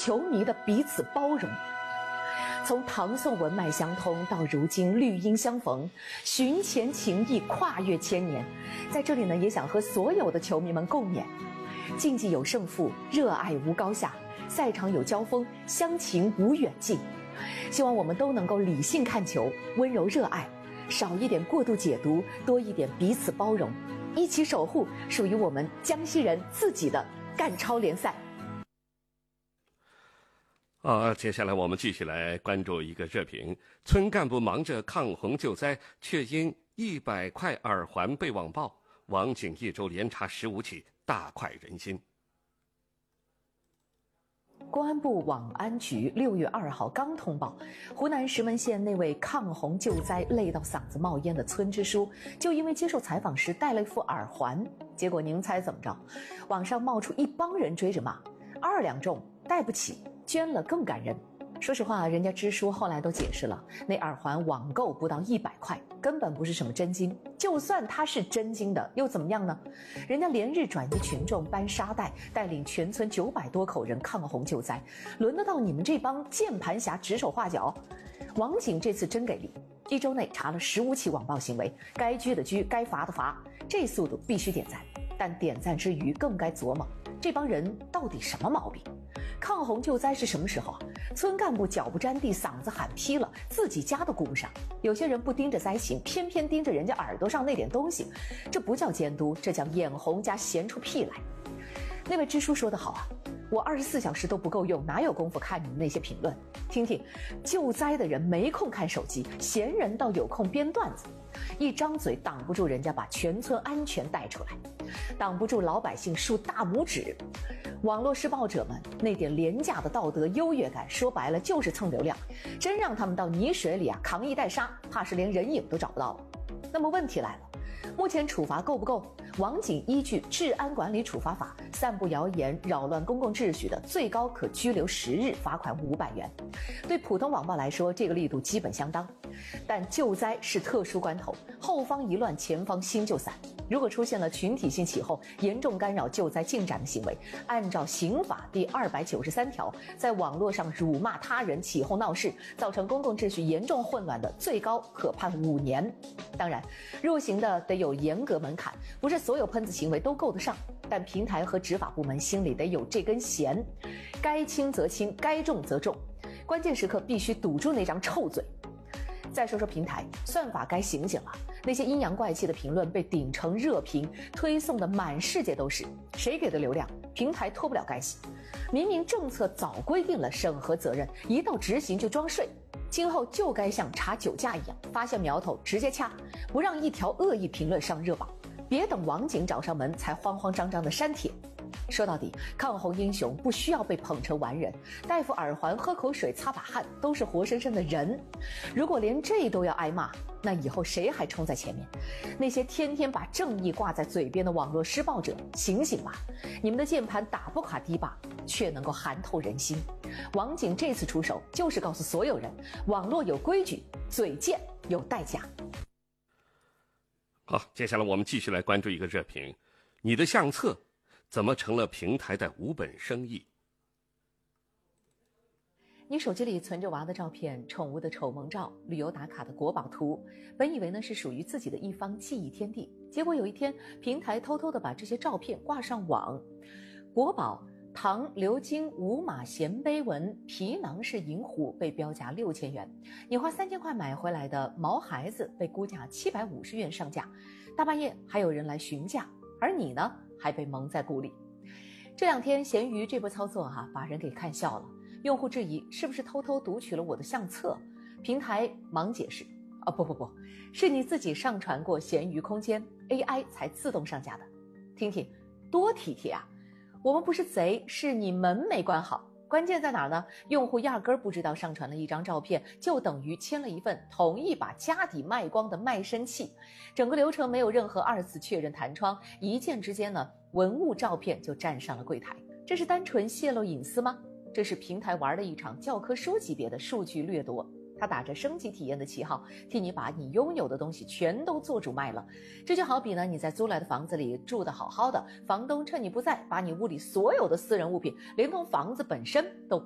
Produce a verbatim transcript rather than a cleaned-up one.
球迷的彼此包容。从唐宋文脉相通到如今绿荫相逢，寻前情谊跨越千年。在这里呢，也想和所有的球迷们共勉：竞技有胜负，热爱无高下；赛场有交锋，乡情无远近。希望我们都能够理性看球，温柔热爱，少一点过度解读，多一点彼此包容，一起守护属于我们江西人自己的赣超联赛。 啊，接下来我们继续来关注一个热评：村干部忙着抗洪救灾，却因一百块耳环被网暴，网警一周连查十五起，大快人心。 公安部网安局六月二号刚通报，湖南石门县那位抗洪救灾累到嗓子冒烟的村支书，就因为接受采访时戴了一副耳环，结果您猜怎么着？网上冒出一帮人追着骂，二两重戴不起，捐了更感人。说实话，人家支书后来都解释了，那耳环网购不到一百块，根本不是什么真金。就算它是真金的，又怎么样呢？人家连日转移群众，搬沙袋，带领全村九百多口人抗洪救灾，轮得到你们这帮键盘侠指手画脚？网警这次真给力，一周内查了十五起网暴行为，该拘的拘，该罚的罚，这速度必须点赞。但点赞之余，更该琢磨这帮人到底什么毛病？抗洪救灾是什么时候啊？村干部脚不沾地，嗓子喊劈了，自己家都顾不上。有些人不盯着灾情，偏偏盯着人家耳朵上那点东西，这不叫监督，这叫眼红加闲出屁来。那位支书说得好啊，我二十四小时都不够用，哪有功夫看你们那些评论？听听，救灾的人没空看手机，闲人倒有空编段子。一张嘴挡不住人家把全村安全带出来，挡不住老百姓竖大拇指。网络施暴者们那点廉价的道德优越感，说白了就是蹭流量。真让他们到泥水里啊扛一袋沙，怕是连人影都找不到了。那么问题来了，目前处罚够不够？网警依据《治安管理处罚法》，散布谣言、扰乱公共秩序的，最高可拘留十日，罚款五百元。对普通网暴来说，这个力度基本相当。但救灾是特殊关头，后方一乱，前方心就散。如果出现了群体性起哄，严重干扰救灾进展的行为，按照刑法第二百九十三条，在网络上辱骂他人、起哄闹事，造成公共秩序严重混乱的，最高可判五年。当然，入刑的得有严格门槛，不是所有喷子行为都够得上，但平台和执法部门心里得有这根弦，该轻则轻，该重则重，关键时刻必须堵住那张臭嘴。再说说平台，算法该醒醒了。那些阴阳怪气的评论被顶成热评，推送的满世界都是。谁给的流量？平台脱不了干系。明明政策早规定了审核责任，一到执行就装睡。今后就该像查酒驾一样，发现苗头直接掐，不让一条恶意评论上热榜。别等网警找上门才慌慌张张的删帖。说到底，抗洪英雄不需要被捧成完人，戴副耳环、喝口水、擦把汗，都是活生生的人。如果连这都要挨骂，那以后谁还冲在前面？那些天天把正义挂在嘴边的网络施暴者，醒醒吧！你们的键盘打不垮堤坝，却能够寒透人心。网警这次出手，就是告诉所有人，网络有规矩，嘴贱有代价。 好，接下来我们继续来关注一个热评：你的相册怎么成了平台的无本生意？ 你手机里存着娃的照片、宠物的丑萌照、旅游打卡的国宝图，本以为呢是属于自己的一方记忆天地，结果有一天，平台偷偷的把这些照片挂上网。国宝唐鎏金五马衔碑文皮囊式银壶被标价六千元，你花三千块买回来的毛孩子被估价七百五十元上架，大半夜还有人来询价，而你呢还被蒙在鼓里。这两天闲鱼这波操作哈、啊，把人给看笑了。用户质疑是不是偷偷读取了我的相册，平台忙解释啊、哦、不不不，是你自己上传过闲鱼空间 A I 才自动上架的。听听多体贴啊！我们不是贼，是你门没关好。关键在哪儿呢？用户压根儿不知道上传了一张照片就等于签了一份同意把家底卖光的卖身契，整个流程没有任何二次确认弹窗，一键之间呢，文物照片就站上了柜台。这是单纯泄露隐私吗？这是平台玩的一场教科书级别的数据掠夺。他打着升级体验的旗号，替你把你拥有的东西全都做主卖了。这就好比呢，你在租来的房子里住得好好的，房东趁你不在，把你屋里所有的私人物品，连同房子本身都